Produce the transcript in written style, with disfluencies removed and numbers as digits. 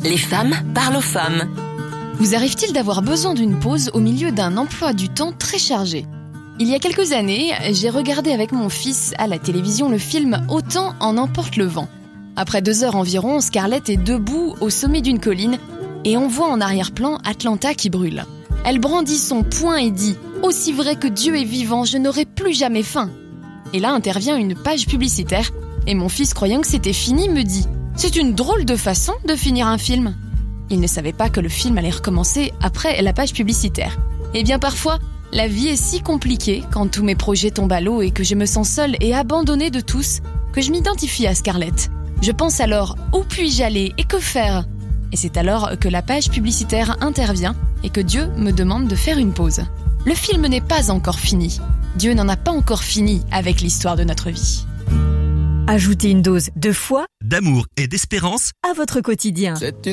Les femmes parlent aux femmes. Vous arrive-t-il d'avoir besoin d'une pause au milieu d'un emploi du temps très chargé ? Il y a quelques années, j'ai regardé avec mon fils à la télévision le film « Autant en emporte le vent ». Après 2 heures environ, Scarlett est debout au sommet d'une colline et on voit en arrière-plan Atlanta qui brûle. Elle brandit son poing et dit « Aussi vrai que Dieu est vivant, je n'aurai plus jamais faim ». Et là intervient une page publicitaire et mon fils, croyant que c'était fini, me dit « C'est une drôle de façon de finir un film ». Il ne savait pas que le film allait recommencer après la page publicitaire. Eh bien parfois, la vie est si compliquée quand tous mes projets tombent à l'eau et que je me sens seule et abandonnée de tous que je m'identifie à Scarlett. Je pense alors « Où puis-je aller et que faire ?» Et c'est alors que la page publicitaire intervient et que Dieu me demande de faire une pause. Le film n'est pas encore fini. Dieu n'en a pas encore fini avec l'histoire de notre vie. Ajoutez une dose de foi, d'amour et d'espérance à votre quotidien. C'est une